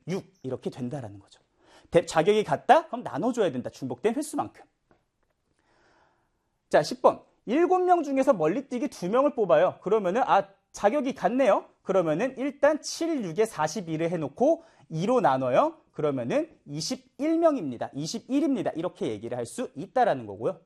36 이렇게 된다라는 거죠. 자격이 같다? 그럼 나눠줘야 된다. 중복된 횟수만큼. 자, 10번. 7명 중에서 멀리뛰기 2명을 뽑아요. 그러면은 자격이 같네요. 그러면은 일단 7, 6에 42를 해놓고 2로 나눠요. 그러면은 21명입니다. 21입니다. 이렇게 얘기를 할 수 있다라는 거고요.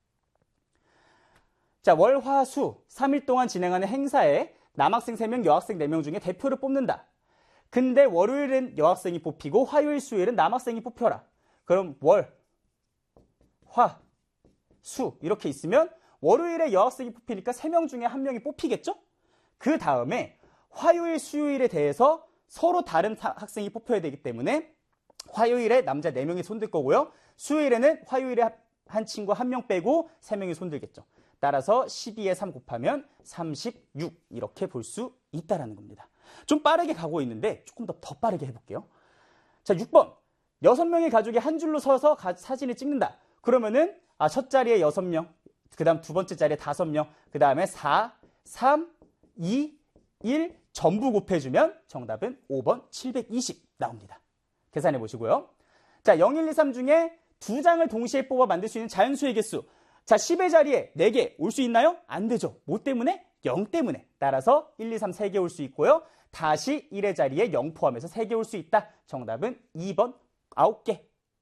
자, 월, 화, 수 3일 동안 진행하는 행사에 남학생 3명, 여학생 4명 중에 대표를 뽑는다. 근데 월요일은 여학생이 뽑히고 화요일, 수요일은 남학생이 뽑혀라. 그럼 월, 화, 수 이렇게 있으면 월요일에 여학생이 뽑히니까 3명 중에 1명이 뽑히겠죠? 그 다음에 화요일, 수요일에 대해서 서로 다른 학생이 뽑혀야 되기 때문에 화요일에 남자 4명이 손들 거고요. 수요일에는 화요일에 한 친구 1명 빼고 3명이 손들겠죠. 따라서 12에 3 곱하면 36 이렇게 볼 수 있다는 겁니다. 좀 빠르게 가고 있는데 조금 더 빠르게 해볼게요. 자, 6번. 6명의 가족이 한 줄로 서서 사진을 찍는다. 그러면은 첫 자리에 6명, 그 다음 두 번째 자리에 5명, 그 다음에 4, 3, 2, 1 전부 곱해주면 정답은 5번 720 나옵니다. 계산해 보시고요. 자, 0, 1, 2, 3 중에 2장을 동시에 뽑아 만들 수 있는 자연수의 개수. 자, 10의 자리에 4개 올 수 있나요? 안 되죠. 뭐 때문에? 0 때문에. 따라서 1, 2, 3 3개 올 수 있고요. 다시 1의 자리에 0 포함해서 3개 올 수 있다. 정답은 2번 9개.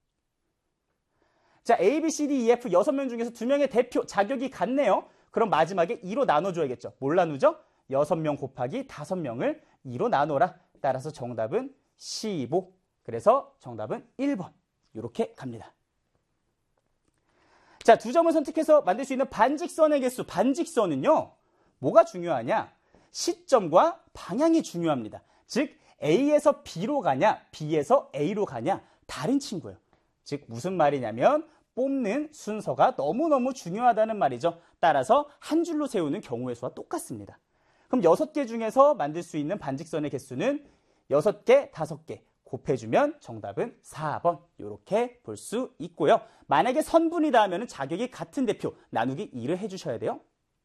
자, A, B, C, D, E, F 6명 중에서 2명의 대표 자격이 같네요. 그럼 마지막에 2로 나눠줘야겠죠. 뭘 나누죠? 6명 곱하기 5명을 2로 나눠라. 따라서 정답은 15. 그래서 정답은 1번. 이렇게 갑니다. 자, 2점을 선택해서 만들 수 있는 반직선의 개수. 반직선은요. 뭐가 중요하냐? 시점과 방향이 중요합니다. 즉 A에서 B로 가냐, B에서 A로 가냐 다른 친구예요. 즉 무슨 말이냐면 뽑는 순서가 너무너무 중요하다는 말이죠. 따라서 한 줄로 세우는 경우의 수와 똑같습니다. 그럼 6개 중에서 만들 수 있는 반직선의 개수는 6개, 5개 곱해주면 정답은 4번 이렇게 볼 수 있고요. 만약에 선분이다 하면 자격이 같은 대표 나누기 2를 해주셔야 돼요.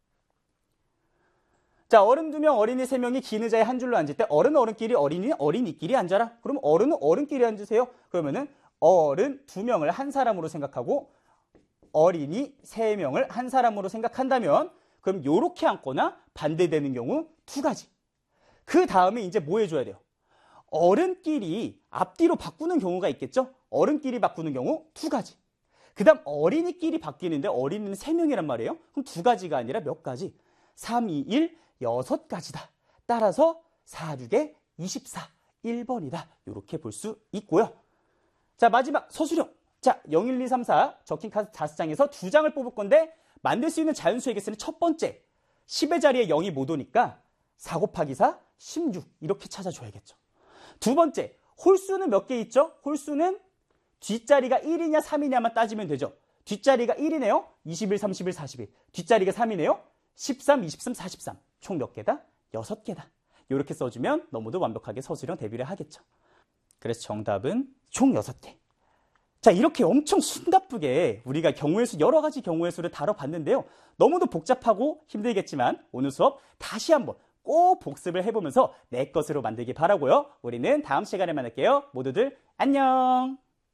자, 어른 2명, 어린이 3명이 긴 의자에 한 줄로 앉을 때 어른끼리 어린이는 어린이끼리 앉아라. 그럼 어른은 어른끼리 앉으세요. 그러면은 어른 2명을 한 사람으로 생각하고 어린이 3명을 한 사람으로 생각한다면 그럼 요렇게 앉거나 반대되는 경우 2가지. 그 다음에 이제 뭐 해줘야 돼요? 어른끼리 앞뒤로 바꾸는 경우가 있겠죠? 어른끼리 바꾸는 경우 2가지. 그 다음 어린이끼리 바뀌는데 어린이는 3명이란 말이에요. 그럼 2가지가 아니라 몇 가지? 3, 2, 1, 6가지다. 따라서 4, 6에 24, 1번이다. 이렇게 볼 수 있고요. 자, 마지막 서술형. 자, 0, 1, 2, 3, 4 적힌 카드 5장에서 2장을 뽑을 건데 만들 수 있는 자연수의 개수는 첫 번째 10의 자리에 0이 못 오니까 4 곱하기 4, 16 이렇게 찾아줘야겠죠. 두 번째, 홀수는 몇 개 있죠? 홀수는 뒷자리가 1이냐 3이냐만 따지면 되죠. 뒷자리가 1이네요. 21, 31, 41. 뒷자리가 3이네요. 13, 23, 43. 총 몇 개다? 6개다. 이렇게 써주면 너무도 완벽하게 서술형 대비를 하겠죠. 그래서 정답은 총 6개. 자, 이렇게 엄청 숨가쁘게 우리가 경우의 수, 여러 가지 경우의 수를 다뤄봤는데요. 너무도 복잡하고 힘들겠지만 오늘 수업 다시 한번 꼭 복습을 해보면서 내 것으로 만들기 바라고요. 우리는 다음 시간에 만날게요. 모두들 안녕.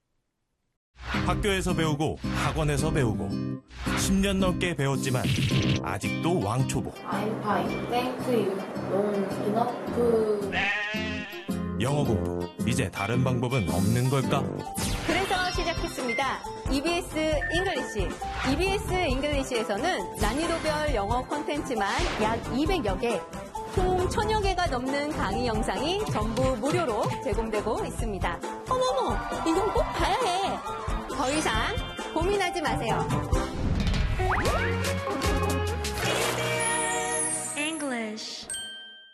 학교에서 배우고 학원에서 배우고 10년 넘게 배웠지만 아직도 왕초보. I'm fine. Thank you. Don't enough. 영어 공부 이제 다른 방법은 없는 걸까? 그래서 시작했습니다. EBS 잉글리시. EBS 잉글리시에서는 난이도별 영어 콘텐츠만 약 200여 개, 총 1000여 개가 넘는 강의 영상이 전부 무료로 제공되고 있습니다. 어머머, 이건 꼭 봐야 해. 더 이상 고민하지 마세요.